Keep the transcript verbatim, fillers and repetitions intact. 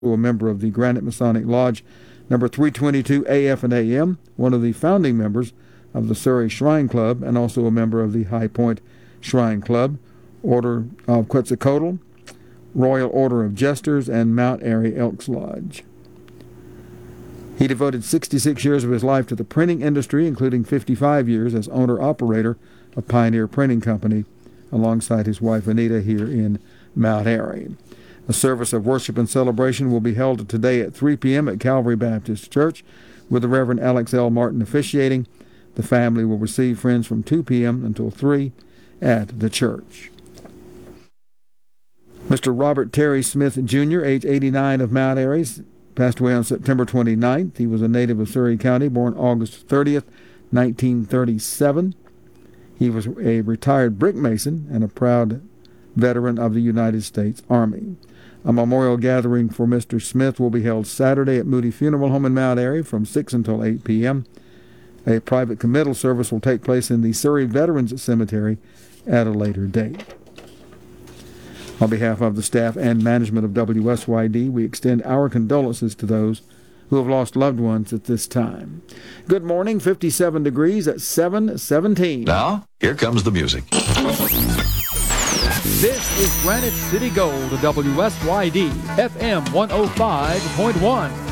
a member of the Granite Masonic Lodge, number three twenty-two A F and A M, one of the founding members of the Surrey Shrine Club, and also a member of the High Point Shrine Club, Order of Quetzalcoatl, Royal Order of Jesters, and Mount Airy Elks Lodge. He devoted sixty-six years of his life to the printing industry, including fifty-five years as owner-operator of Pioneer Printing Company, alongside his wife Anita here in Mount Airy. A service of worship and celebration will be held today at three p.m. at Calvary Baptist Church, with the Reverend Alex L. Martin officiating. The family will receive friends from two p.m. until three at the church. Mister Robert Terry Smith, Junior, age eighty-nine, of Mount Airy, passed away on September twenty-ninth. He was a native of Surrey County, born August thirtieth, nineteen thirty-seven. He was a retired brick mason and a proud veteran of the United States Army. A memorial gathering for Mister Smith will be held Saturday at Moody Funeral Home in Mount Airy from six until eight p.m. A private committal service will take place in the Surrey Veterans Cemetery at a later date. On behalf of the staff and management of W S Y D, we extend our condolences to those who have lost loved ones at this time. Good morning, fifty-seven degrees at seven seventeen. Now, here comes the music. This is Granite City Gold, W S Y D, F M one oh five point one.